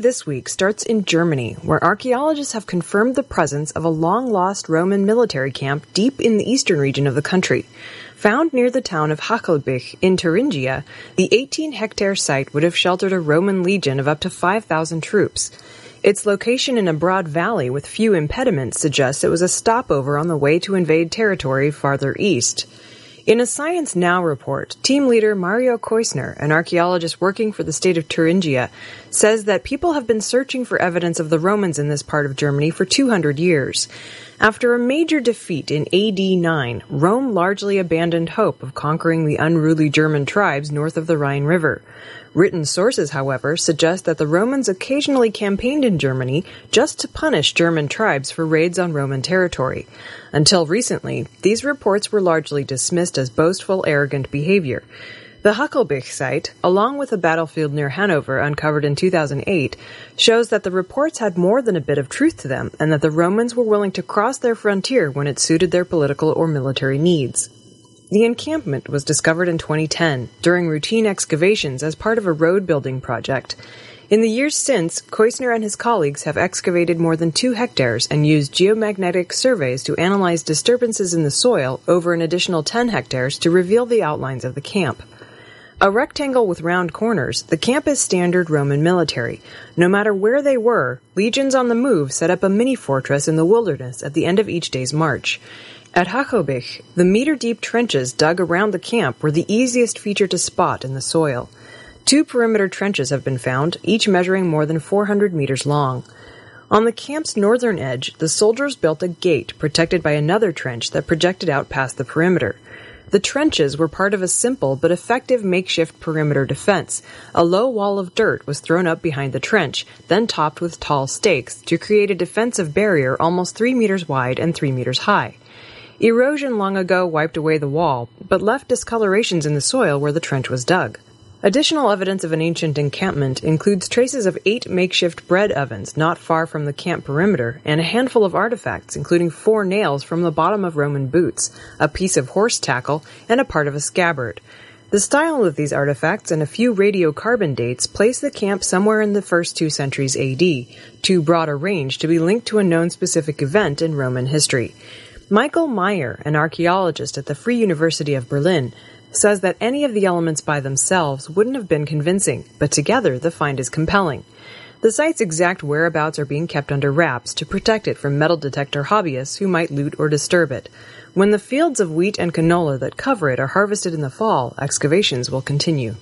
This week starts in Germany, where archaeologists have confirmed the presence of a long-lost Roman military camp deep in the eastern region of the country. Found near the town of Hackelbich in Thuringia, the 18-hectare site would have sheltered a Roman legion of up to 5,000 troops. Its location in a broad valley with few impediments suggests it was a stopover on the way to invade territory farther east. In a Science Now report, team leader Mario Koisner, an archaeologist working for the state of Thuringia, says that people have been searching for evidence of the Romans in this part of Germany for 200 years. After a major defeat in AD 9, Rome largely abandoned hope of conquering the unruly German tribes north of the Rhine River. Written sources, however, suggest that the Romans occasionally campaigned in Germany just to punish German tribes for raids on Roman territory. Until recently, these reports were largely dismissed as boastful, arrogant behavior. The Hackelbich site, along with a battlefield near Hanover uncovered in 2008, shows that the reports had more than a bit of truth to them, and that the Romans were willing to cross their frontier when it suited their political or military needs. The encampment was discovered in 2010 during routine excavations as part of a road-building project. In the years since, Koisner and his colleagues have excavated more than 2 hectares and used geomagnetic surveys to analyze disturbances in the soil over an additional 10 hectares to reveal the outlines of the camp. A rectangle with round corners, the camp is standard Roman military. No matter where they were, legions on the move set up a mini-fortress in the wilderness at the end of each day's march. At Hackelbich, the meter-deep trenches dug around the camp were the easiest feature to spot in the soil. 2 perimeter trenches have been found, each measuring more than 400 meters long. On the camp's northern edge, the soldiers built a gate protected by another trench that projected out past the perimeter. The trenches were part of a simple but effective makeshift perimeter defense. A low wall of dirt was thrown up behind the trench, then topped with tall stakes to create a defensive barrier almost 3 meters wide and 3 meters high. Erosion long ago wiped away the wall, but left discolorations in the soil where the trench was dug. Additional evidence of an ancient encampment includes traces of 8 makeshift bread ovens not far from the camp perimeter, and a handful of artifacts, including 4 nails from the bottom of Roman boots, a piece of horse tackle, and a part of a scabbard. The style of these artifacts and a few radiocarbon dates place the camp somewhere in the first 2 centuries AD, too broad a range to be linked to a known specific event in Roman history. Michael Meyer, an archaeologist at the Free University of Berlin, says that any of the elements by themselves wouldn't have been convincing, but together the find is compelling. The site's exact whereabouts are being kept under wraps to protect it from metal detector hobbyists who might loot or disturb it. When the fields of wheat and canola that cover it are harvested in the fall, excavations will continue.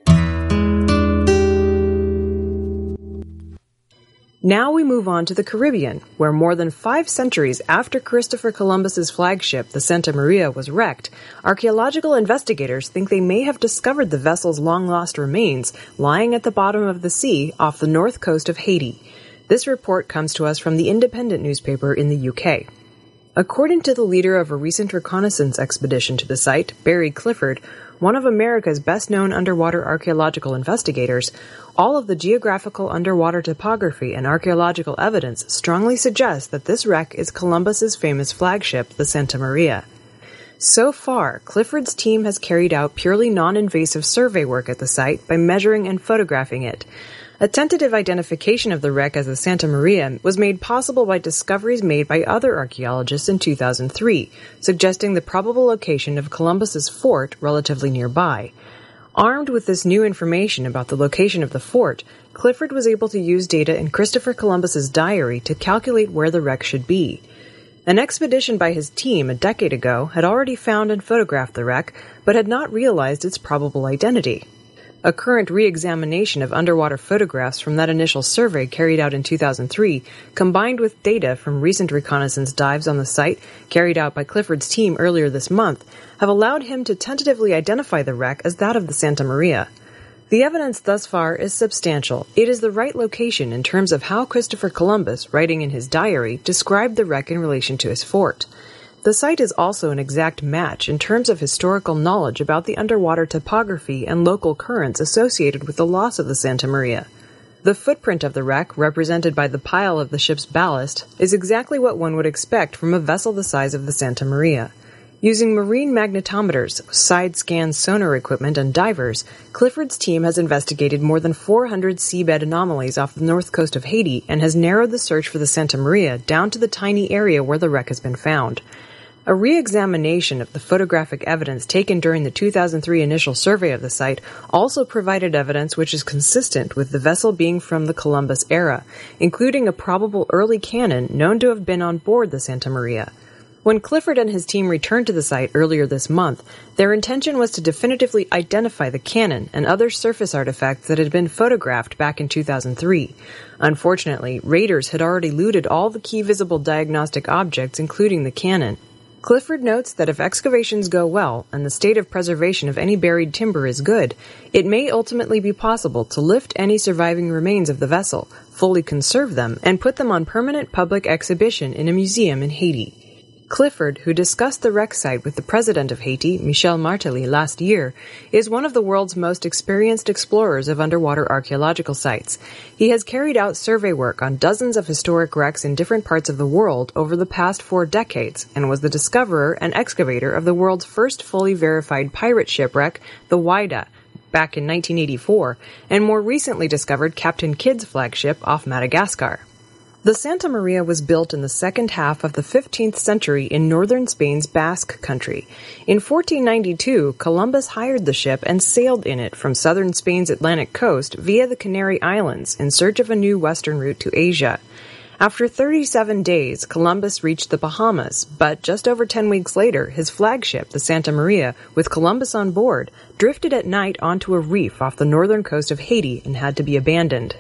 Now we move on to the Caribbean, where more than 5 centuries after Christopher Columbus's flagship, the Santa Maria, was wrecked, archaeological investigators think they may have discovered the vessel's long-lost remains lying at the bottom of the sea off the north coast of Haiti. This report comes to us from the Independent newspaper in the UK. According to the leader of a recent reconnaissance expedition to the site, Barry Clifford, one of America's best-known underwater archaeological investigators, all of the geographical underwater topography and archaeological evidence strongly suggests that this wreck is Columbus's famous flagship, the Santa Maria. So far, Clifford's team has carried out purely non-invasive survey work at the site by measuring and photographing it. A tentative identification of the wreck as the Santa Maria was made possible by discoveries made by other archaeologists in 2003, suggesting the probable location of Columbus's fort relatively nearby. Armed with this new information about the location of the fort, Clifford was able to use data in Christopher Columbus's diary to calculate where the wreck should be. An expedition by his team a decade ago had already found and photographed the wreck, but had not realized its probable identity. A current re-examination of underwater photographs from that initial survey carried out in 2003, combined with data from recent reconnaissance dives on the site carried out by Clifford's team earlier this month, have allowed him to tentatively identify the wreck as that of the Santa Maria. The evidence thus far is substantial. It is the right location in terms of how Christopher Columbus, writing in his diary, described the wreck in relation to his fort. The site is also an exact match in terms of historical knowledge about the underwater topography and local currents associated with the loss of the Santa Maria. The footprint of the wreck, represented by the pile of the ship's ballast, is exactly what one would expect from a vessel the size of the Santa Maria. Using marine magnetometers, side-scan sonar equipment, and divers, Clifford's team has investigated more than 400 seabed anomalies off the north coast of Haiti and has narrowed the search for the Santa Maria down to the tiny area where the wreck has been found. A re-examination of the photographic evidence taken during the 2003 initial survey of the site also provided evidence which is consistent with the vessel being from the Columbus era, including a probable early cannon known to have been on board the Santa Maria. When Clifford and his team returned to the site earlier this month, their intention was to definitively identify the cannon and other surface artifacts that had been photographed back in 2003. Unfortunately, raiders had already looted all the key visible diagnostic objects, including the cannon. Clifford notes that if excavations go well and the state of preservation of any buried timber is good, it may ultimately be possible to lift any surviving remains of the vessel, fully conserve them, and put them on permanent public exhibition in a museum in Haiti. Clifford, who discussed the wreck site with the president of Haiti, Michel Martelly, last year, is one of the world's most experienced explorers of underwater archaeological sites. He has carried out survey work on dozens of historic wrecks in different parts of the world over the past 4 decades, and was the discoverer and excavator of the world's first fully verified pirate shipwreck, the Whydah, back in 1984, and more recently discovered Captain Kidd's flagship off Madagascar. The Santa Maria was built in the second half of the 15th century in northern Spain's Basque country. In 1492, Columbus hired the ship and sailed in it from southern Spain's Atlantic coast via the Canary Islands in search of a new western route to Asia. After 37 days, Columbus reached the Bahamas, but just over 10 weeks later, his flagship, the Santa Maria, with Columbus on board, drifted at night onto a reef off the northern coast of Haiti and had to be abandoned.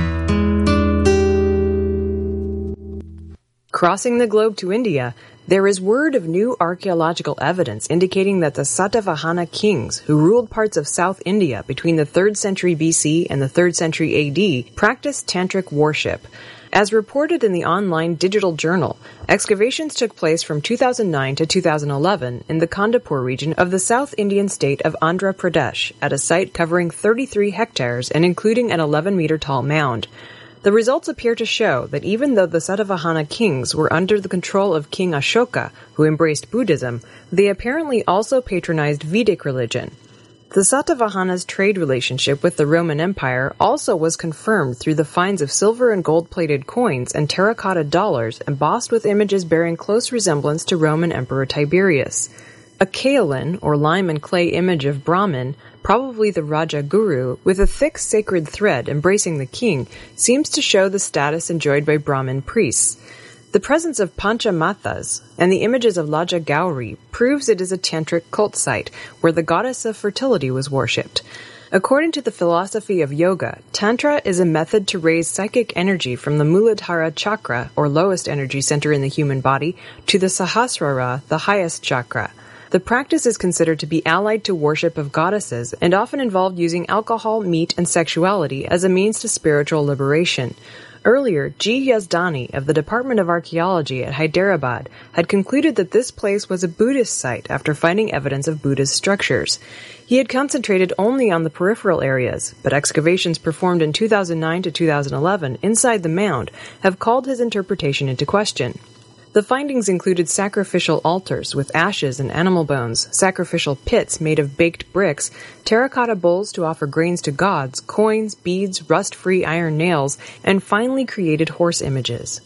Crossing the globe to India, there is word of new archaeological evidence indicating that the Satavahana kings, who ruled parts of South India between the 3rd century BC and the 3rd century AD, practiced tantric worship. As reported in the online digital journal, excavations took place from 2009 to 2011 in the Kandapur region of the South Indian state of Andhra Pradesh at a site covering 33 hectares and including an 11-meter-tall mound. The results appear to show that even though the Satavahana kings were under the control of King Ashoka, who embraced Buddhism, they apparently also patronized Vedic religion. The Satavahana's trade relationship with the Roman Empire also was confirmed through the finds of silver and gold-plated coins and terracotta dollars embossed with images bearing close resemblance to Roman Emperor Tiberius. A kaolin, or lime and clay image of Brahman, probably the Raja Guru, with a thick sacred thread embracing the king, seems to show the status enjoyed by Brahmin priests. The presence of Panchamathas and the images of Laja Gauri proves it is a tantric cult site where the goddess of fertility was worshipped. According to the philosophy of yoga, Tantra is a method to raise psychic energy from the Muladhara chakra, or lowest energy center in the human body, to the Sahasrara, the highest chakra. The practice is considered to be allied to worship of goddesses and often involved using alcohol, meat, and sexuality as a means to spiritual liberation. Earlier, G. Yazdani of the Department of Archaeology at Hyderabad had concluded that this place was a Buddhist site after finding evidence of Buddhist structures. He had concentrated only on the peripheral areas, but excavations performed in 2009 to 2011 inside the mound have called his interpretation into question. The findings included sacrificial altars with ashes and animal bones, sacrificial pits made of baked bricks, terracotta bowls to offer grains to gods, coins, beads, rust-free iron nails, and finely created horse images.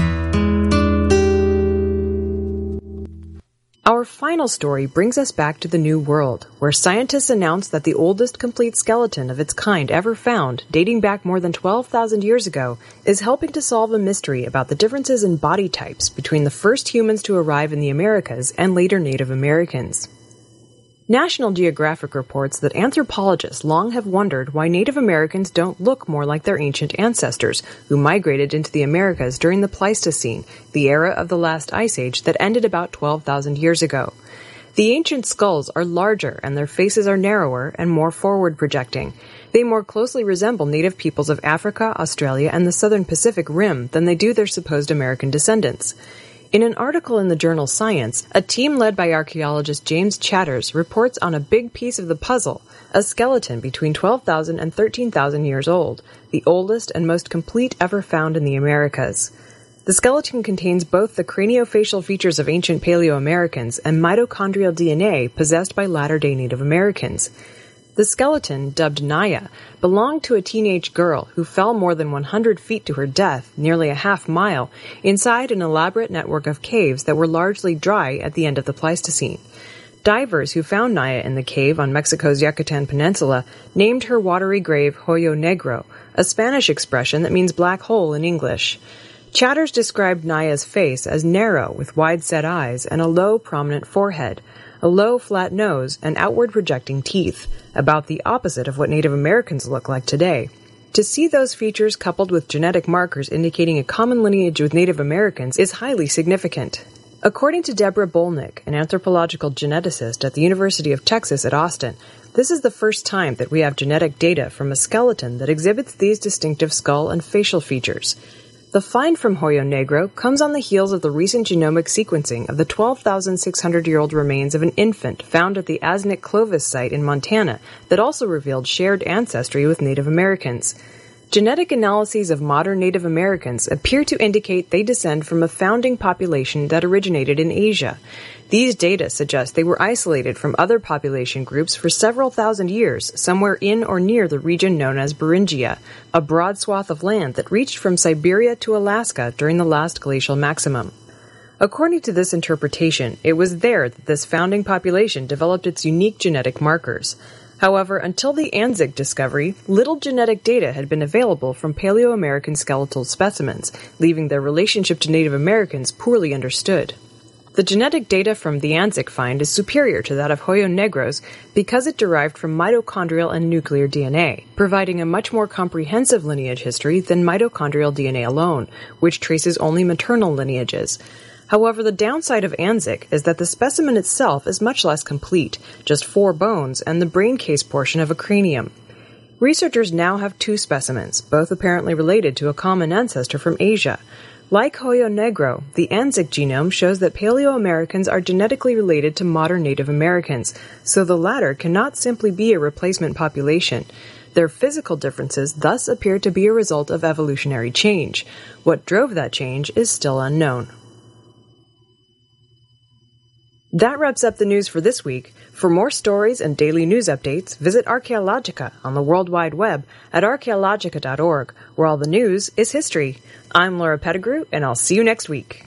Our final story brings us back to the New World, where scientists announced that the oldest complete skeleton of its kind ever found, dating back more than 12,000 years ago, is helping to solve a mystery about the differences in body types between the first humans to arrive in the Americas and later Native Americans. National Geographic reports that anthropologists long have wondered why Native Americans don't look more like their ancient ancestors, who migrated into the Americas during the Pleistocene, the era of the last ice age that ended about 12,000 years ago. The ancient skulls are larger and their faces are narrower and more forward-projecting. They more closely resemble native peoples of Africa, Australia, and the southern Pacific Rim than they do their supposed American descendants. In an article in the journal Science, a team led by archaeologist James Chatters reports on a big piece of the puzzle, a skeleton between 12,000 and 13,000 years old, the oldest and most complete ever found in the Americas. The skeleton contains both the craniofacial features of ancient Paleo-Americans and mitochondrial DNA possessed by latter-day Native Americans. The skeleton, dubbed Naya, belonged to a teenage girl who fell more than 100 feet to her death, nearly a half-mile, inside an elaborate network of caves that were largely dry at the end of the Pleistocene. Divers who found Naya in the cave on Mexico's Yucatan Peninsula named her watery grave Hoyo Negro, a Spanish expression that means black hole in English. Chatters described Naya's face as narrow with wide-set eyes and a low, prominent forehead, a low, flat nose, and outward projecting teeth, about the opposite of what Native Americans look like today. To see those features coupled with genetic markers indicating a common lineage with Native Americans is highly significant. According to Deborah Bolnick, an anthropological geneticist at the University of Texas at Austin, this is the first time that we have genetic data from a skeleton that exhibits these distinctive skull and facial features. The find from Hoyo Negro comes on the heels of the recent genomic sequencing of the 12,600-year-old remains of an infant found at the Asnik Clovis site in Montana that also revealed shared ancestry with Native Americans. Genetic analyses of modern Native Americans appear to indicate they descend from a founding population that originated in Asia. These data suggest they were isolated from other population groups for several thousand years, somewhere in or near the region known as Beringia, a broad swath of land that reached from Siberia to Alaska during the last glacial maximum. According to this interpretation, it was there that this founding population developed its unique genetic markers. However, until the Anzick discovery, little genetic data had been available from Paleo-American skeletal specimens, leaving their relationship to Native Americans poorly understood. The genetic data from the Anzick find is superior to that of Hoyo Negro's because it derived from mitochondrial and nuclear DNA, providing a much more comprehensive lineage history than mitochondrial DNA alone, which traces only maternal lineages. However, the downside of Anzick is that the specimen itself is much less complete, just 4 bones and the brain case portion of a cranium. Researchers now have 2 specimens, both apparently related to a common ancestor from Asia. Like Hoyo Negro, the Anzick genome shows that Paleo-Americans are genetically related to modern Native Americans, so the latter cannot simply be a replacement population. Their physical differences thus appear to be a result of evolutionary change. What drove that change is still unknown. That wraps up the news for this week. For more stories and daily news updates, visit Archaeologica on the World Wide Web at archaeologica.org, where all the news is history. I'm Laura Pettigrew, and I'll see you next week.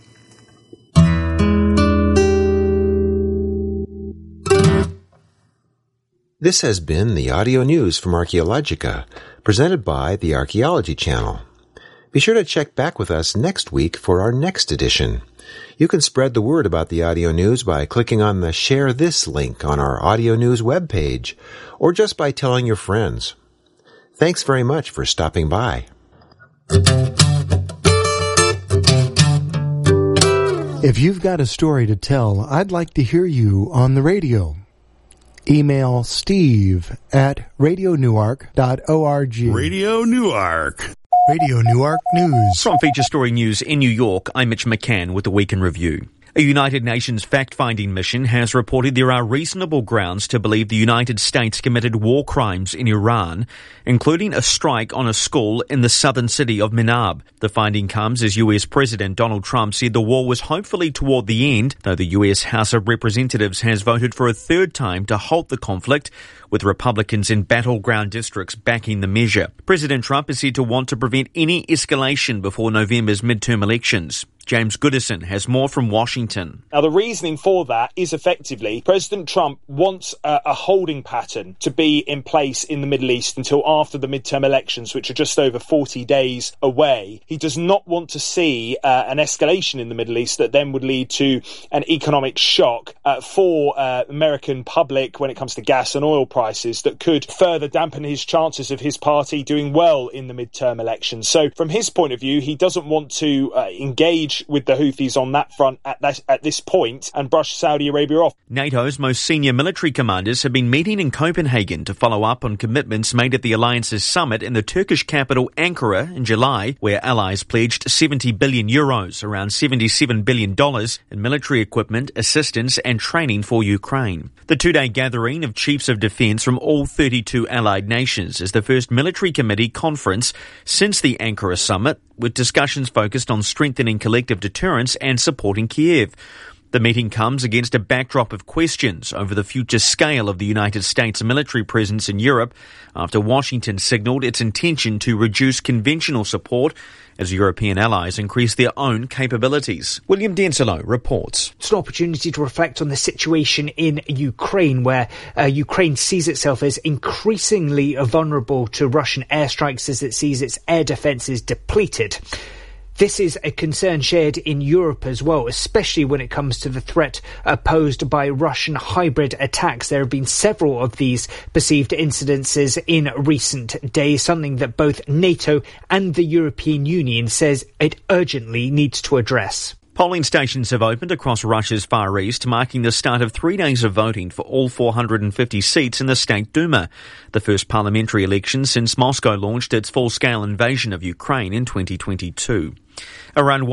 This has been the audio news from Archaeologica, presented by the Archaeology Channel. Be sure to check back with us next week for our next edition. You can spread the word about the audio news by clicking on the Share This link on our audio news webpage, or just by telling your friends. Thanks very much for stopping by. If you've got a story to tell, I'd like to hear you on the radio. Email steve@radionewark.org. Radio Newark. Radio Newark News. From Feature Story News in New York, I'm Mitch McCann with the Week in Review. A United Nations fact-finding mission has reported there are reasonable grounds to believe the United States committed war crimes in Iran, including a strike on a school in the southern city of Minab. The finding comes as US President Donald Trump said the war was hopefully toward the end, though the US House of Representatives has voted for a third time to halt the conflict, with Republicans in battleground districts backing the measure. President Trump is said to want to prevent any escalation before November's midterm elections. James Goodison has more from Washington. Now, the reasoning for that is effectively President Trump wants a holding pattern to be in place in the Middle East until after the midterm elections, which are just over 40 days away. He does not want to see an escalation in the Middle East that then would lead to an economic shock for American public when it comes to gas and oil prices that could further dampen his chances of his party doing well in the midterm elections. So from his point of view, he doesn't want to engage engage with the Houthis on that front at this point and brush Saudi Arabia off. NATO's most senior military commanders have been meeting in Copenhagen to follow up on commitments made at the alliance's summit in the Turkish capital Ankara in July, where allies pledged 70 billion euros, around $77 billion, in military equipment, assistance and training for Ukraine. The two-day gathering of chiefs of defence from all 32 allied nations is the first military committee conference since the Ankara summit, with discussions focused on strengthening collective deterrence and supporting Kiev. The meeting comes against a backdrop of questions over the future scale of the United States military presence in Europe after Washington signalled its intention to reduce conventional support as European allies increase their own capabilities. William Denslow reports. It's an opportunity to reflect on the situation in Ukraine, where Ukraine sees itself as increasingly vulnerable to Russian airstrikes as it sees its air defences depleted. This is a concern shared in Europe as well, especially when it comes to the threat posed by Russian hybrid attacks. There have been several of these perceived incidences in recent days, something that both NATO and the European Union says it urgently needs to address. Polling stations have opened across Russia's Far East, marking the start of 3 days of voting for all 450 seats in the State Duma, the first parliamentary election since Moscow launched its full-scale invasion of Ukraine in 2022. Around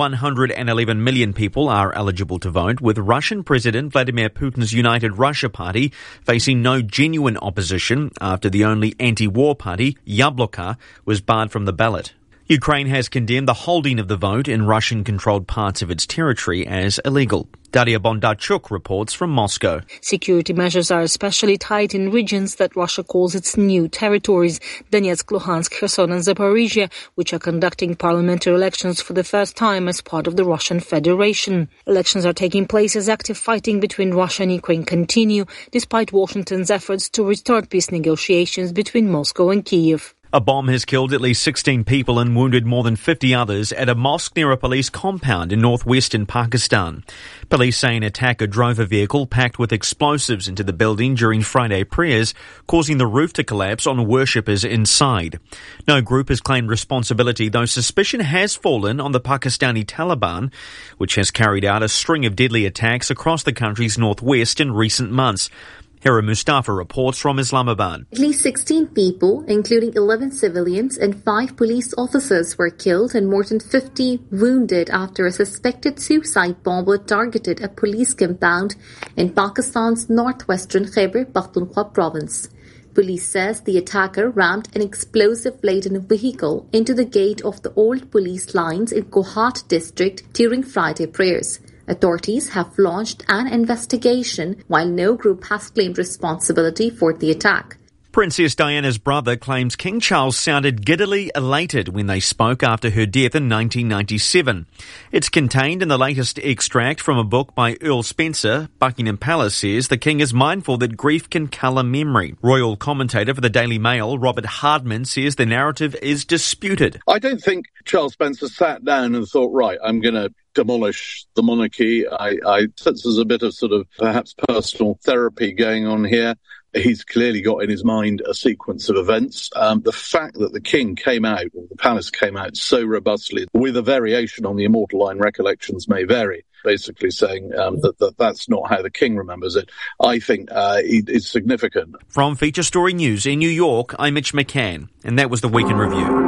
111 million people are eligible to vote, with Russian President Vladimir Putin's United Russia Party facing no genuine opposition after the only anti-war party, Yabloko, was barred from the ballot. Ukraine has condemned the holding of the vote in Russian-controlled parts of its territory as illegal. Daria Bondarchuk reports from Moscow. Security measures are especially tight in regions that Russia calls its new territories, Donetsk, Luhansk, Kherson and Zaporizhia, which are conducting parliamentary elections for the first time as part of the Russian Federation. Elections are taking place as active fighting between Russia and Ukraine continue, despite Washington's efforts to restart peace negotiations between Moscow and Kyiv. A bomb has killed at least 16 people and wounded more than 50 others at a mosque near a police compound in northwestern Pakistan. Police say an attacker drove a vehicle packed with explosives into the building during Friday prayers, causing the roof to collapse on worshippers inside. No group has claimed responsibility, though suspicion has fallen on the Pakistani Taliban, which has carried out a string of deadly attacks across the country's northwest in recent months. Hera Mustafa reports from Islamabad. At least 16 people, including 11 civilians and 5 police officers, were killed and more than 50 wounded after a suspected suicide bomber targeted a police compound in Pakistan's northwestern Khyber Pakhtunkhwa province. Police says the attacker rammed an explosive-laden vehicle into the gate of the old police lines in Kohat district during Friday prayers. Authorities have launched an investigation, while no group has claimed responsibility for the attack. Princess Diana's brother claims King Charles sounded giddily elated when they spoke after her death in 1997. It's contained in the latest extract from a book by Earl Spencer. Buckingham Palace says the King is mindful that grief can colour memory. Royal commentator for the Daily Mail, Robert Hardman, says the narrative is disputed. I don't think Charles Spencer sat down and thought, right, I'm going to demolish the monarchy. I sense there's a bit of sort of perhaps personal therapy going on here. He's clearly got in his mind a sequence of events. The fact that the king came out, or the palace came out so robustly, with a variation on the immortal line, recollections may vary, basically saying that's not how the king remembers it, I think is significant. From Feature Story News in New York, I'm Mitch McCann, and that was the Week in Review.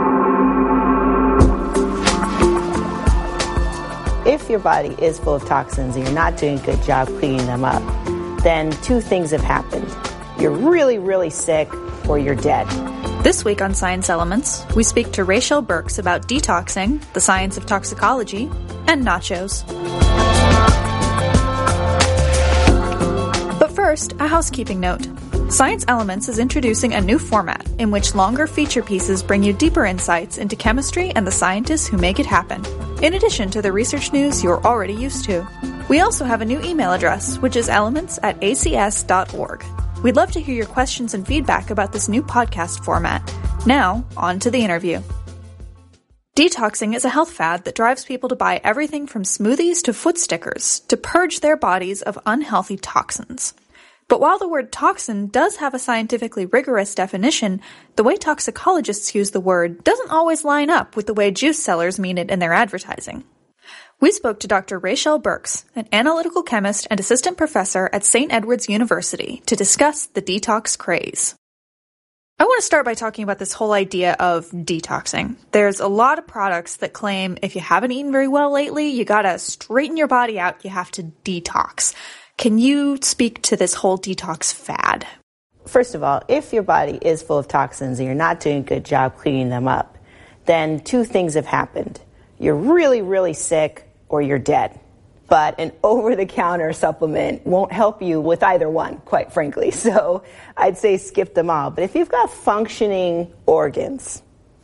If your body is full of toxins and you're not doing a good job cleaning them up, then 2 things have happened. You're really, really sick, or you're dead. This week on Science Elements, we speak to Rachel Burks about detoxing, the science of toxicology, and nachos. But first, a housekeeping note. Science Elements is introducing a new format in which longer feature pieces bring you deeper insights into chemistry and the scientists who make it happen, in addition to the research news you're already used to. We also have a new email address, which is elements@acs.org. We'd love to hear your questions and feedback about this new podcast format. Now, on to the interview. Detoxing is a health fad that drives people to buy everything from smoothies to foot stickers to purge their bodies of unhealthy toxins. But while the word toxin does have a scientifically rigorous definition, the way toxicologists use the word doesn't always line up with the way juice sellers mean it in their advertising. We spoke to Dr. Rachel Burks, an analytical chemist and assistant professor at St. Edward's University, to discuss the detox craze. I want to start by talking about this whole idea of detoxing. There's a lot of products that claim if you haven't eaten very well lately, you gotta straighten your body out, you have to detox. Can you speak to this whole detox fad? First of all, if your body is full of toxins and you're not doing a good job cleaning them up, then two things have happened. You're really, really sick, or you're dead. But an over-the-counter supplement won't help you with either one, quite frankly. So I'd say skip them all. But if you've got functioning organs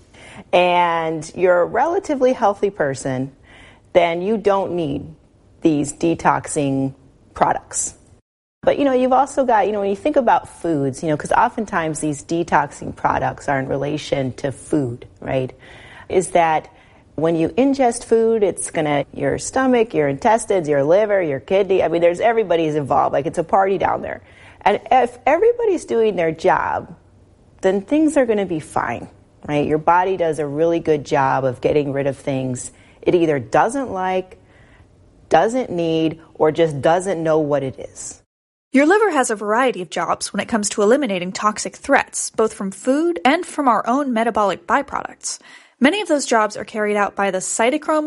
and you're a relatively healthy person, then you don't need these detoxing products. But, you've also got, when you think about foods, because oftentimes these detoxing products are in relation to food, right? Is that when you ingest food, it's your stomach, your intestines, your liver, your kidney. I mean, everybody's involved. Like, it's a party down there. And if everybody's doing their job, then things are going to be fine, right? Your body does a really good job of getting rid of things it either doesn't like, doesn't need, or just doesn't know what it is. Your liver has a variety of jobs when it comes to eliminating toxic threats, both from food and from our own metabolic byproducts. Many of those jobs are carried out by the cytochrome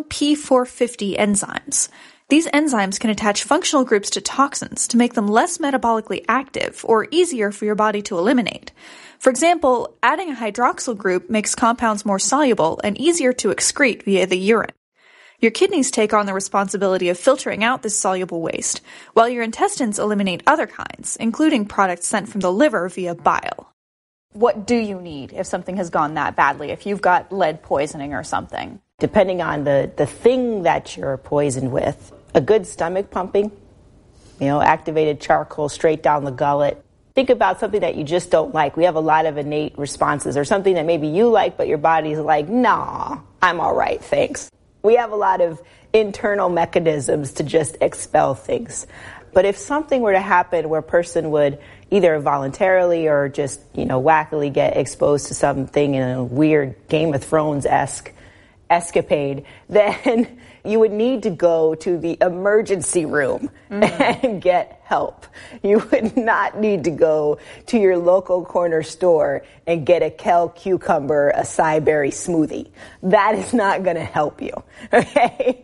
P450 enzymes. These enzymes can attach functional groups to toxins to make them less metabolically active or easier for your body to eliminate. For example, adding a hydroxyl group makes compounds more soluble and easier to excrete via the urine. Your kidneys take on the responsibility of filtering out this soluble waste, while your intestines eliminate other kinds, including products sent from the liver via bile. What do you need if something has gone that badly, if you've got lead poisoning or something? Depending on the thing that you're poisoned with, a good stomach pumping, activated charcoal straight down the gullet. Think about something that you just don't like. We have a lot of innate responses, or something that maybe you like, but your body's like, nah, I'm all right, thanks. We have a lot of internal mechanisms to just expel things. But if something were to happen where a person would either voluntarily or just, wackily get exposed to something in a weird Game of Thrones-esque escapade, then you would need to go to the emergency room and get help. You would not need to go to your local corner store and get a kale cucumber acai berry smoothie. That is not going to help you. Okay?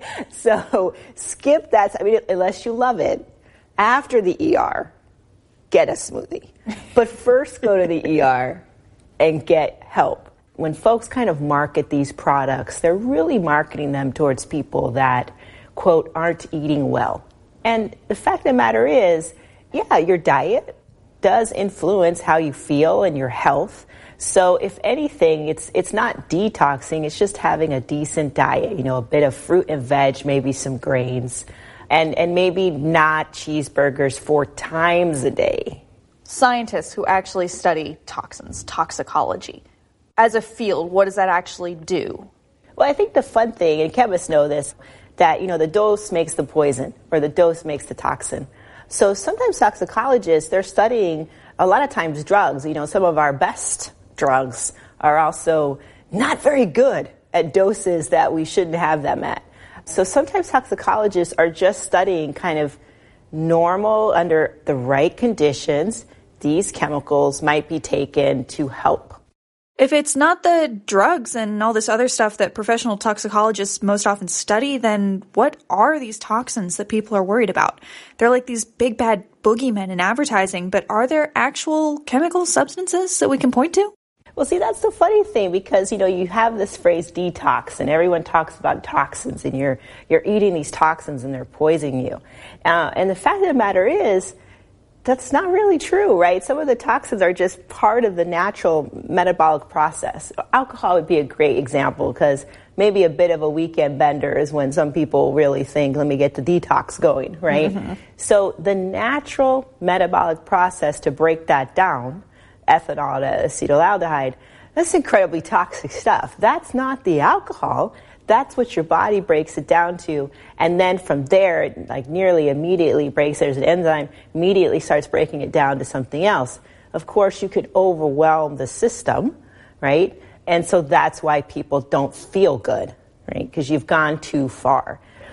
So skip that. Unless you love it. After the ER, get a smoothie. But first go to the ER and get help. When folks kind of market these products, they're really marketing them towards people that, quote, aren't eating well. And the fact of the matter is, your diet does influence how you feel and your health. So if anything, it's not detoxing, it's just having a decent diet, a bit of fruit and veg, maybe some grains, and maybe not cheeseburgers 4 times a day. Scientists who actually study toxins, toxicology, as a field, what does that actually do? Well, I think the fun thing, and chemists know this, that, the dose makes the poison, or the dose makes the toxin. So sometimes toxicologists, they're studying, a lot of times, drugs. Some of our best drugs are also not very good at doses that we shouldn't have them at. So sometimes toxicologists are just studying kind of normal, under the right conditions, these chemicals might be taken to help. If it's not the drugs and all this other stuff that professional toxicologists most often study, then what are these toxins that people are worried about? They're like these big bad boogeymen in advertising, but are there actual chemical substances that we can point to? Well, see, that's the funny thing, because, you have this phrase detox, and everyone talks about toxins, and you're eating these toxins and they're poisoning you. And the fact of the matter is, that's not really true, right? Some of the toxins are just part of the natural metabolic process. Alcohol would be a great example, because maybe a bit of a weekend bender is when some people really think, let me get the detox going, right? Mm-hmm. So the natural metabolic process to break that down, ethanol to acetaldehyde, that's incredibly toxic stuff. That's not the alcohol. That's what your body breaks it down to. And then from there, it nearly immediately there's an enzyme, immediately starts breaking it down to something else. Of course, you could overwhelm the system, right? And so that's why people don't feel good, right? Because you've gone too far.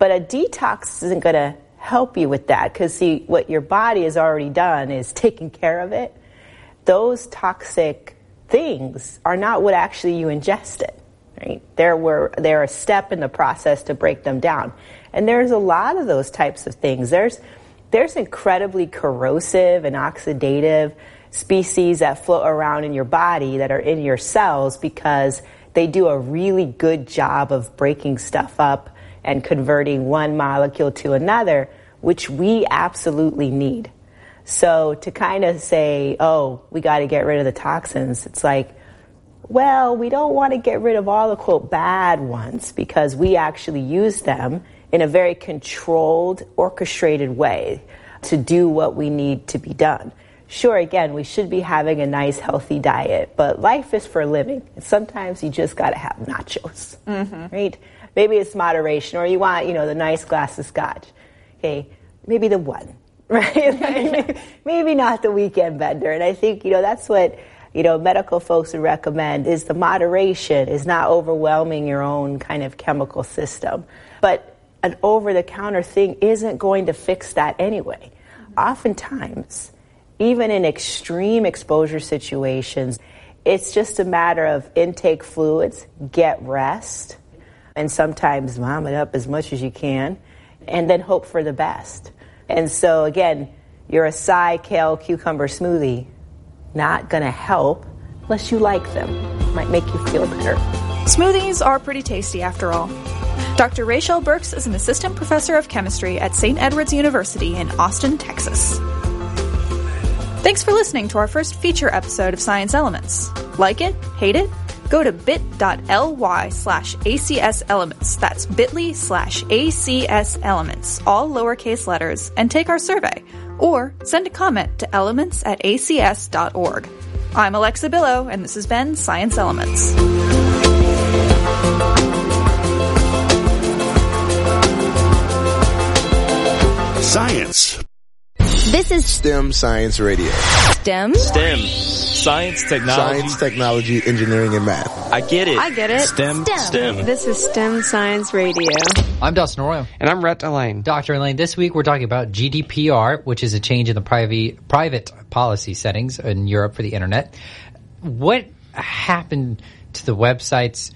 But a detox isn't going to help you with that, because see, what your body has already done is taking care of it. Those toxic things are not what actually you ingested, right? They're a step in the process to break them down. And there's a lot of those types of things. There's incredibly corrosive and oxidative species that float around in your body that are in your cells because they do a really good job of breaking stuff up and converting one molecule to another, which we absolutely need. So to kind of say, oh, we got to get rid of the toxins, it's like, well, we don't want to get rid of all the, quote, bad ones because we actually use them in a very controlled, orchestrated way to do what we need to be done. Sure, again, we should be having a nice, healthy diet, but life is for living. And sometimes you just got to have nachos, right? Maybe it's moderation, or you want, the nice glass of scotch. Okay, maybe the one, right? Maybe not the weekend bender. And I think, that's what, medical folks would recommend is the moderation is not overwhelming your own kind of chemical system. But an over-the-counter thing isn't going to fix that anyway. Oftentimes, even in extreme exposure situations, it's just a matter of intake fluids, get rest, and sometimes vomit up as much as you can, and then hope for the best. And so, again, your acai, kale, cucumber smoothie, not going to help unless you like them. Might make you feel better. Smoothies are pretty tasty after all. Dr. Rachel Burks is an assistant professor of chemistry at St. Edward's University in Austin, Texas. Thanks for listening to our first feature episode of Science Elements. Like it? Hate it? Go to bit.ly/ACS Elements. That's bit.ly/ACS Elements, all lowercase letters, and take our survey. Or send a comment to elements@acs.org. I'm Alexa Billow, and this has been Science Elements. Science. This is STEM Science Radio. STEM? Science, technology, engineering, and math. I get it. STEM. This is STEM Science Radio. I'm Dustin Royal. And I'm Rhett Elaine. Dr. Elaine, this week we're talking about GDPR, which is a change in the private policy settings in Europe for the Internet. What happened to the websites?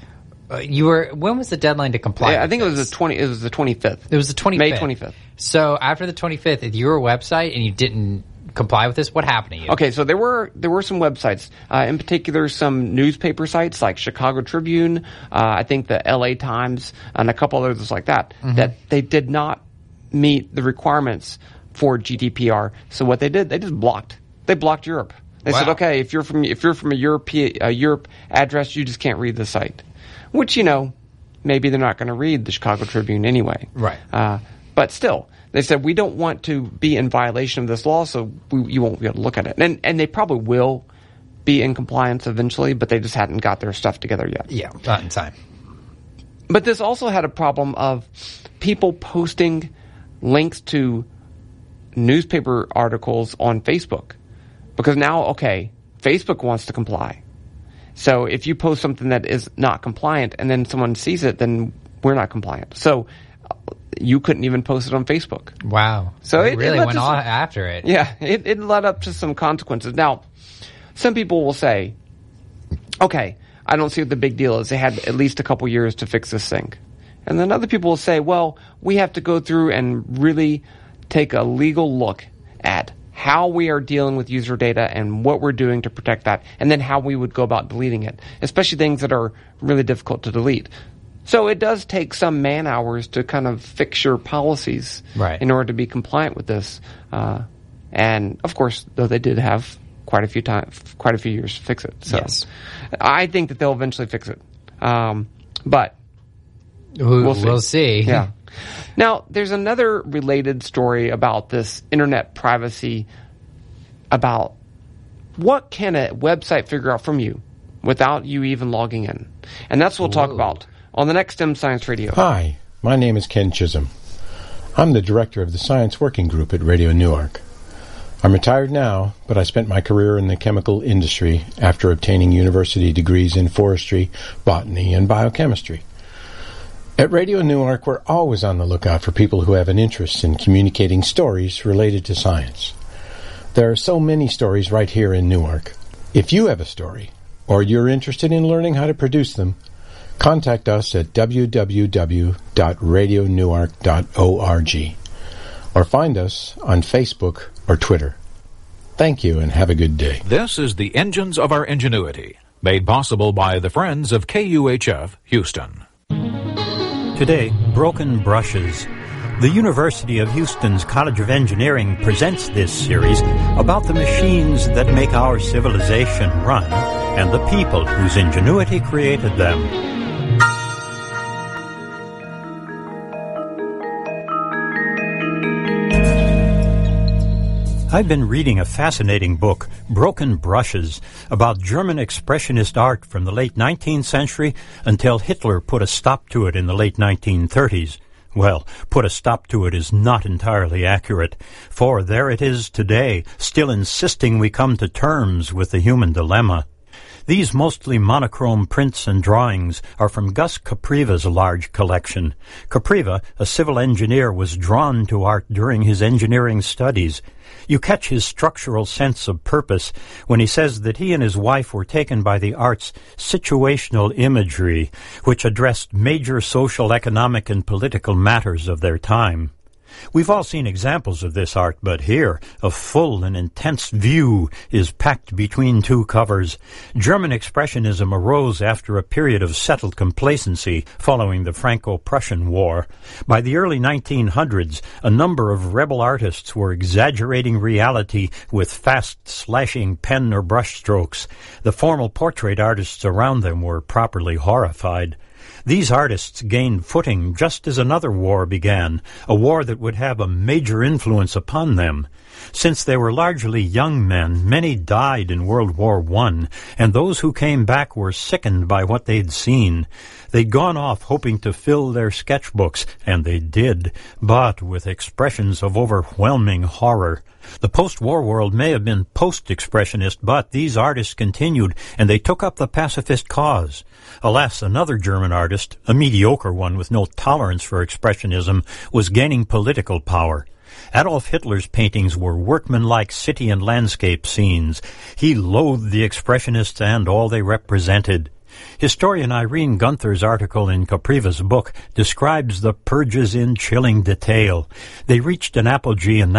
When was the deadline to comply? Yeah, I think it was the 25th. It was the 25th. May 25th. So after the 25th, if you were a website and you didn't comply with this, what happened to you? Okay, so there were some websites, in particular some newspaper sites like Chicago Tribune, I think the LA Times, and a couple others like that, that they did not meet the requirements for GDPR. So what they did, they just blocked. They blocked Europe. They said, okay, if you're from a Europe address, you just can't read the site. Which, maybe they're not going to read the Chicago Tribune anyway. Right. But still, they said, we don't want to be in violation of this law, so you won't be able to look at it. And they probably will be in compliance eventually, but they just hadn't got their stuff together yet. Yeah, not in time. But this also had a problem of people posting links to newspaper articles on Facebook. Because now, okay, Facebook wants to comply. So if you post something that is not compliant and then someone sees it, then we're not compliant. So you couldn't even post it on Facebook. Wow. So it really went on after it. Yeah, it led up to some consequences. Now, some people will say, okay, I don't see what the big deal is. They had at least a couple years to fix this thing. And then other people will say, well, we have to go through and really take a legal look at how we are dealing with user data and what we're doing to protect that, and then how we would go about deleting it, especially things that are really difficult to delete. So it does take some man hours to kind of fix your policies in order to be compliant with this. And of course, though they did have quite a few years to fix it. So I think that they'll eventually fix it. But we'll see. Yeah. Now, there's another related story about this internet privacy, about what can a website figure out from you without you even logging in. And that's what we'll talk about on the next STEM Science Radio. Hi, my name is Ken Chisholm. I'm the director of the Science Working Group at Radio Newark. I'm retired now, but I spent my career in the chemical industry after obtaining university degrees in forestry, botany, and biochemistry. At Radio Newark, we're always on the lookout for people who have an interest in communicating stories related to science. There are so many stories right here in Newark. If you have a story, or you're interested in learning how to produce them, contact us at www.radionewark.org or find us on Facebook or Twitter. Thank you and have a good day. This is the Engines of Our Ingenuity, made possible by the Friends of KUHF Houston. Today, Broken Brushes. The University of Houston's College of Engineering presents this series about the machines that make our civilization run and the people whose ingenuity created them. I've been reading a fascinating book, Broken Brushes, about German expressionist art from the late 19th century until Hitler put a stop to it in the late 1930s. Well, put a stop to it is not entirely accurate, for there it is today, still insisting we come to terms with the human dilemma. These mostly monochrome prints and drawings are from Gus Capriva's large collection. Capriva, a civil engineer, was drawn to art during his engineering studies. You catch his structural sense of purpose when he says that he and his wife were taken by the art's situational imagery, which addressed major social, economic, and political matters of their time. We've all seen examples of this art, but here, a full and intense view is packed between two covers. German Expressionism arose after a period of settled complacency following the Franco-Prussian War. By the early 1900s, a number of rebel artists were exaggerating reality with fast, slashing pen or brush strokes. The formal portrait artists around them were properly horrified. These artists gained footing just as another war began, a war that would have a major influence upon them. Since they were largely young men, many died in World War I, and those who came back were sickened by what they'd seen. They'd gone off hoping to fill their sketchbooks, and they did, but with expressions of overwhelming horror. The post-war world may have been post-expressionist, but these artists continued, and they took up the pacifist cause. Alas, another German artist, a mediocre one with no tolerance for expressionism, was gaining political power. Adolf Hitler's paintings were workmanlike city and landscape scenes. He loathed the expressionists and all they represented. Historian Irene Gunther's article in Capriva's book describes the purges in chilling detail. They reached an apogee in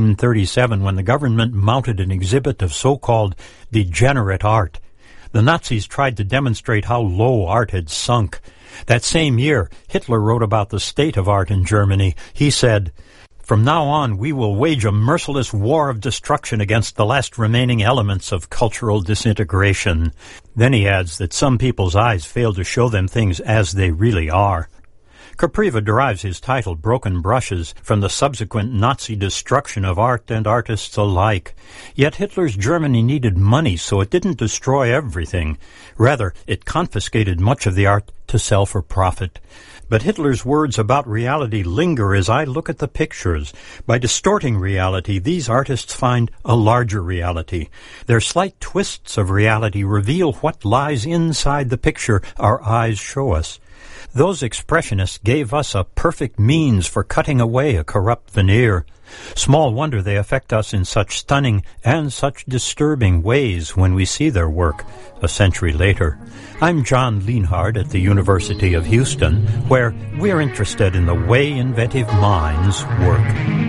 1937 when the government mounted an exhibit of so-called degenerate art. The Nazis tried to demonstrate how low art had sunk. That same year, Hitler wrote about the state of art in Germany. He said, "From now on, we will wage a merciless war of destruction against the last remaining elements of cultural disintegration." Then he adds that some people's eyes fail to show them things as they really are. Capriva derives his title, Broken Brushes, from the subsequent Nazi destruction of art and artists alike. Yet Hitler's Germany needed money, so it didn't destroy everything. Rather, it confiscated much of the art to sell for profit. But Hitler's words about reality linger as I look at the pictures. By distorting reality, these artists find a larger reality. Their slight twists of reality reveal what lies inside the picture our eyes show us. Those expressionists gave us a perfect means for cutting away a corrupt veneer. Small wonder they affect us in such stunning and such disturbing ways when we see their work a century later. I'm John Lienhard at the University of Houston, where we're interested in the way inventive minds work.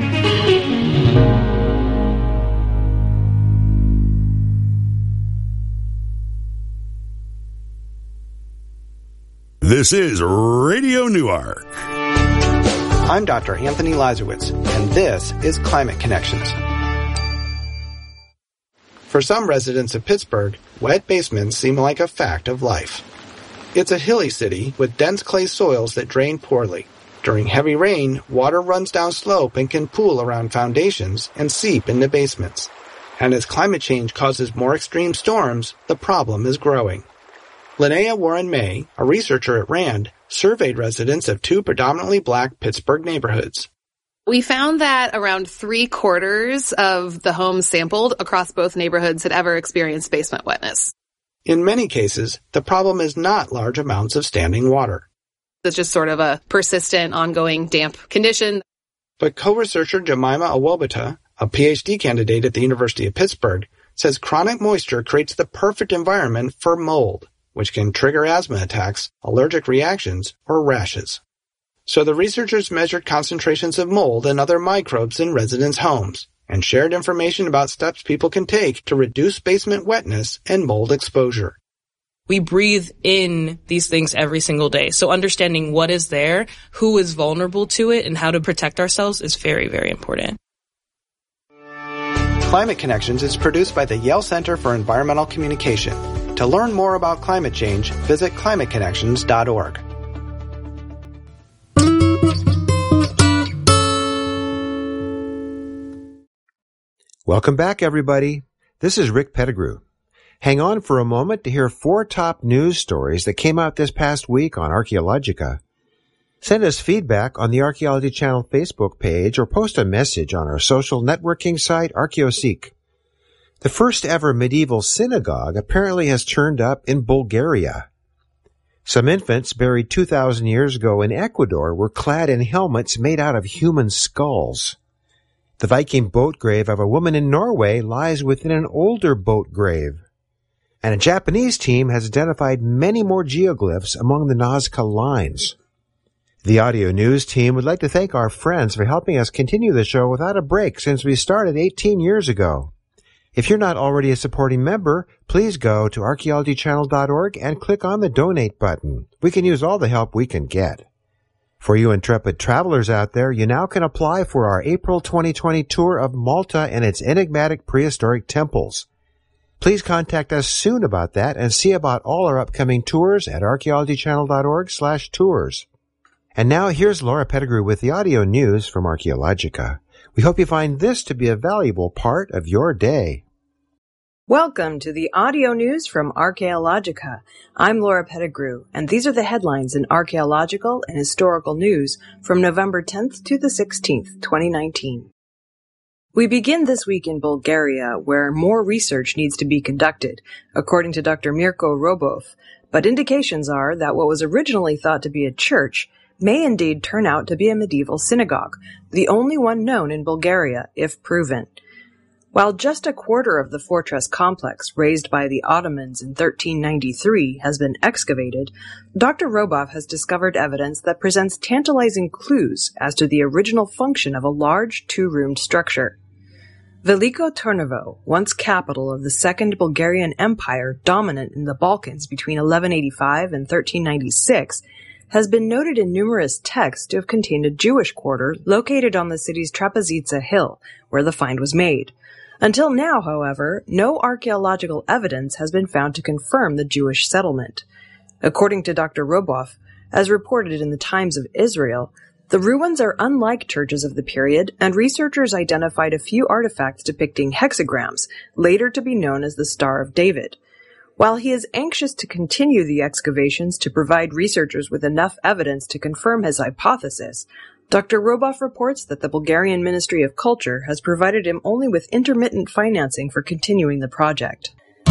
This is Radio Newark. I'm Dr. Anthony Lazarowitz, and this is Climate Connections. For some residents of Pittsburgh, wet basements seem like a fact of life. It's a hilly city with dense clay soils that drain poorly. During heavy rain, water runs down slope and can pool around foundations and seep into basements. And as climate change causes more extreme storms, the problem is growing. Linnea Warren May, a researcher at RAND, surveyed residents of two predominantly black Pittsburgh neighborhoods. We found that around 3/4 of the homes sampled across both neighborhoods had ever experienced basement wetness. In many cases, the problem is not large amounts of standing water. It's just sort of a persistent, ongoing damp condition. But co-researcher Jemima Awobata, a PhD candidate at the University of Pittsburgh, says chronic moisture creates the perfect environment for mold, which can trigger asthma attacks, allergic reactions, or rashes. So the researchers measured concentrations of mold and other microbes in residents' homes and shared information about steps people can take to reduce basement wetness and mold exposure. We breathe in these things every single day. So understanding what is there, who is vulnerable to it, and how to protect ourselves is very, very important. Climate Connections is produced by the Yale Center for Environmental Communication. To learn more about climate change, visit climateconnections.org. Welcome back, everybody. This is Rick Pettigrew. Hang on for a moment to hear 4 top news stories that came out this past week on Archaeologica. Send us feedback on the Archaeology Channel Facebook page or post a message on our social networking site, ArchaeoSeek. The first ever medieval synagogue apparently has turned up in Bulgaria. Some infants buried 2,000 years ago in Ecuador were clad in helmets made out of human skulls. The Viking boat grave of a woman in Norway lies within an older boat grave. And a Japanese team has identified many more geoglyphs among the Nazca lines. The audio news team would like to thank our friends for helping us continue the show without a break since we started 18 years ago. If you're not already a supporting member, please go to archaeologychannel.org and click on the donate button. We can use all the help we can get. For you intrepid travelers out there, you now can apply for our April 2020 tour of Malta and its enigmatic prehistoric temples. Please contact us soon about that and see about all our upcoming tours at archaeologychannel.org/tours. And now here's Laura Pettigrew with the audio news from Archaeologica. We hope you find this to be a valuable part of your day. Welcome to the audio news from Archaeologica. I'm Laura Pettigrew, and these are the headlines in archaeological and historical news from November 10th to the 16th, 2019. We begin this week in Bulgaria, where more research needs to be conducted, according to Dr. Mirko Robov, but indications are that what was originally thought to be a church may indeed turn out to be a medieval synagogue, the only one known in Bulgaria, if proven. While just a quarter of the fortress complex raised by the Ottomans in 1393 has been excavated, Dr. Robov has discovered evidence that presents tantalizing clues as to the original function of a large two-roomed structure. Veliko Trnovo, once capital of the Second Bulgarian Empire dominant in the Balkans between 1185 and 1396, has been noted in numerous texts to have contained a Jewish quarter located on the city's Trapezica hill, where the find was made. Until now, however, no archaeological evidence has been found to confirm the Jewish settlement. According to Dr. Robov, as reported in the Times of Israel, the ruins are unlike churches of the period, and researchers identified a few artifacts depicting hexagrams, later to be known as the Star of David. While he is anxious to continue the excavations to provide researchers with enough evidence to confirm his hypothesis, Dr. Robov reports that the Bulgarian Ministry of Culture has provided him only with intermittent financing for continuing the project.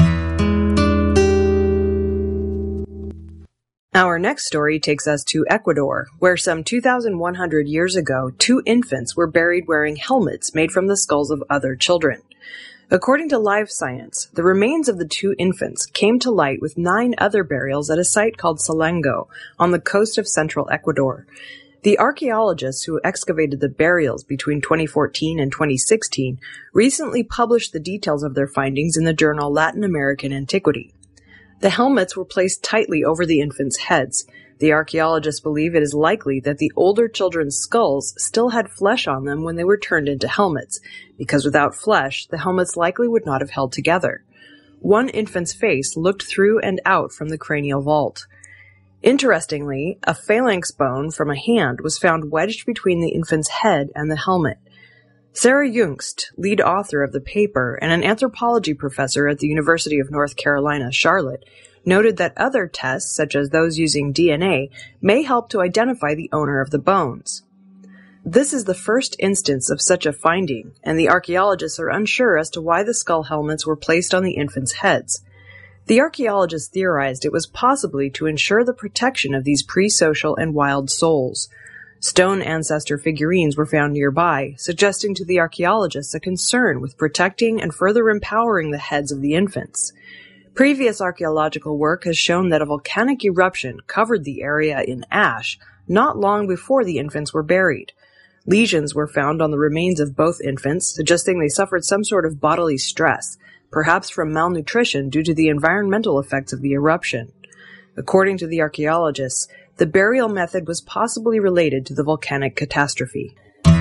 Our next story takes us to Ecuador, where some 2,100 years ago, 2 infants were buried wearing helmets made from the skulls of other children. According to Live Science, the remains of the 2 infants came to light with 9 other burials at a site called Salango on the coast of central Ecuador. The archaeologists who excavated the burials between 2014 and 2016 recently published the details of their findings in the journal Latin American Antiquity. The helmets were placed tightly over the infants' heads. The archaeologists believe it is likely that the older children's skulls still had flesh on them when they were turned into helmets, because without flesh, the helmets likely would not have held together. One infant's face looked through and out from the cranial vault. Interestingly, a phalanx bone from a hand was found wedged between the infant's head and the helmet. Sarah Jungst, lead author of the paper and an anthropology professor at the University of North Carolina, Charlotte, noted that other tests, such as those using DNA, may help to identify the owner of the bones. This is the first instance of such a finding, and the archaeologists are unsure as to why the skull helmets were placed on the infants' heads. The archaeologists theorized it was possibly to ensure the protection of these pre-social and wild souls. Stone ancestor figurines were found nearby, suggesting to the archaeologists a concern with protecting and further empowering the heads of the infants. Previous archaeological work has shown that a volcanic eruption covered the area in ash not long before the infants were buried. Lesions were found on the remains of both infants, suggesting they suffered some sort of bodily stress, perhaps from malnutrition due to the environmental effects of the eruption. According to the archaeologists, the burial method was possibly related to the volcanic catastrophe.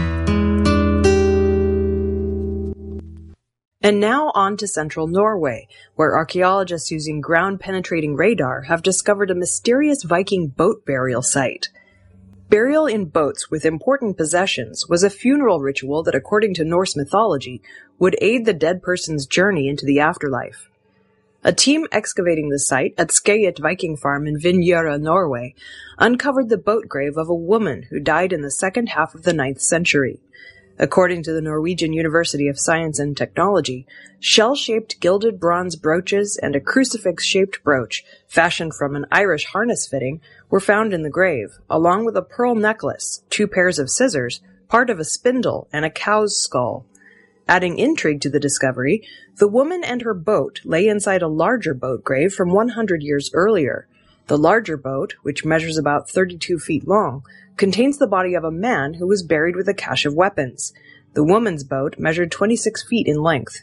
And now on to central Norway, where archaeologists using ground-penetrating radar have discovered a mysterious Viking boat burial site. Burial in boats with important possessions was a funeral ritual that, according to Norse mythology, would aid the dead person's journey into the afterlife. A team excavating the site at Skøyet Viking Farm in Vinjøra, Norway, uncovered the boat grave of a woman who died in the second half of the 9th century. According to the Norwegian University of Science and Technology, shell-shaped gilded bronze brooches and a crucifix-shaped brooch, fashioned from an Irish harness fitting, were found in the grave, along with a pearl necklace, 2 pairs of scissors, part of a spindle, and a cow's skull. Adding intrigue to the discovery, the woman and her boat lay inside a larger boat grave from 100 years earlier. The larger boat, which measures about 32 feet long, contains the body of a man who was buried with a cache of weapons. The woman's boat measured 26 feet in length.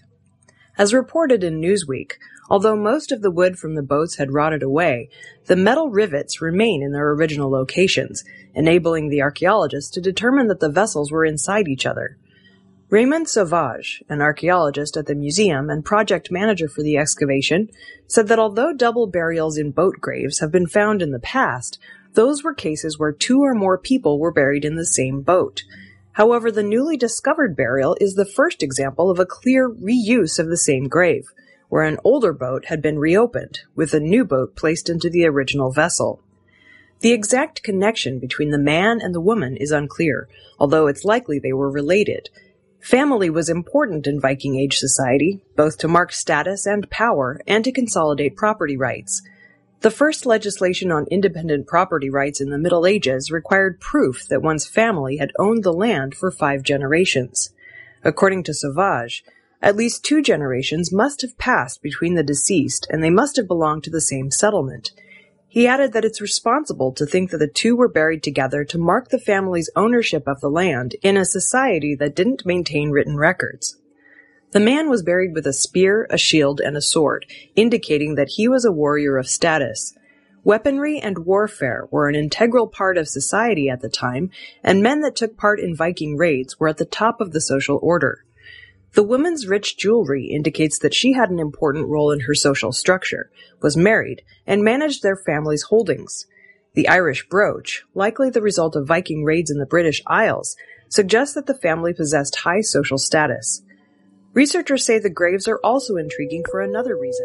As reported in Newsweek, although most of the wood from the boats had rotted away, the metal rivets remain in their original locations, enabling the archaeologists to determine that the vessels were inside each other. Raymond Sauvage, an archaeologist at the museum and project manager for the excavation, said that although double burials in boat graves have been found in the past, those were cases where 2 or more people were buried in the same boat. However, the newly discovered burial is the first example of a clear reuse of the same grave, where an older boat had been reopened, with a new boat placed into the original vessel. The exact connection between the man and the woman is unclear, although it's likely they were related. Family was important in Viking Age society, both to mark status and power and to consolidate property rights. The first legislation on independent property rights in the Middle Ages required proof that one's family had owned the land for 5 generations. According to Sauvage, at least 2 generations must have passed between the deceased, and they must have belonged to the same settlement. He added that it's responsible to think that the 2 were buried together to mark the family's ownership of the land in a society that didn't maintain written records. The man was buried with a spear, a shield, and a sword, indicating that he was a warrior of status. Weaponry and warfare were an integral part of society at the time, and men that took part in Viking raids were at the top of the social order. The woman's rich jewelry indicates that she had an important role in her social structure, was married, and managed their family's holdings. The Irish brooch, likely the result of Viking raids in the British Isles, suggests that the family possessed high social status. Researchers say the graves are also intriguing for another reason.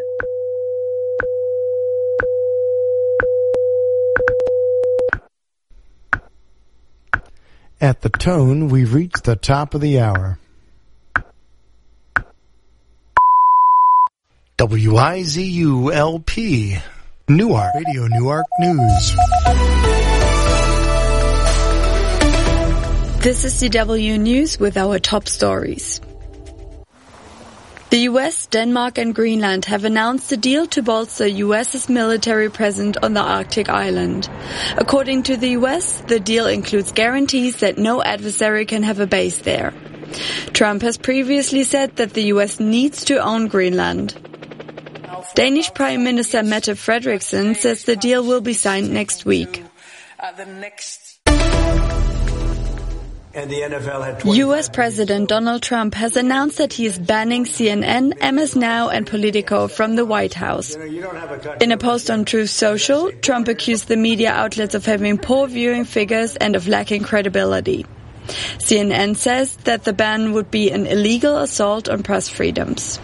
At the tone, we've reached the top of the hour. WIZU-LP, Newark, Radio Newark News. This is DW News with our top stories. The US, Denmark and Greenland have announced a deal to bolster US's military presence on the Arctic island. According to the US, the deal includes guarantees that no adversary can have a base there. Trump has previously said that the US needs to own Greenland. Danish Prime Minister Mette Frederiksen says the deal will be signed next week. US President Donald Trump has announced that he is banning CNN, MS Now and Politico from the White House. In a post on Truth Social, Trump accused the media outlets of having poor viewing figures and of lacking credibility. CNN says that the ban would be an illegal assault on press freedoms.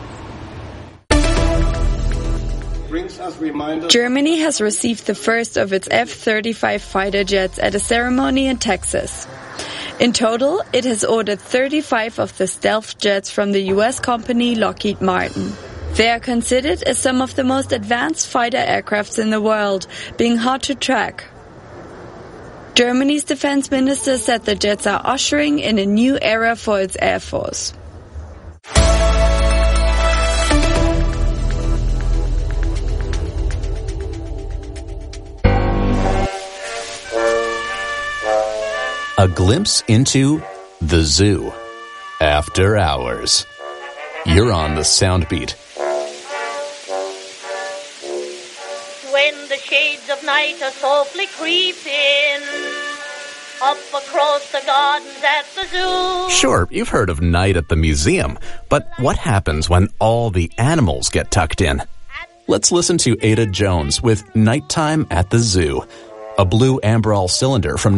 Germany has received the first of its F-35 fighter jets at a ceremony in Texas. In total, it has ordered 35 of the stealth jets from the US company Lockheed Martin. They are considered as some of the most advanced fighter aircrafts in the world, being hard to track. Germany's defense minister said the jets are ushering in a new era for its air force. A glimpse into the zoo. After hours. You're on the sound beat. When the shades of night are softly creeping up across the gardens at the zoo. Sure, you've heard of night at the museum, but what happens when all the animals get tucked in? Let's listen to Ada Jones with Nighttime at the Zoo, a blue Ambrol cylinder from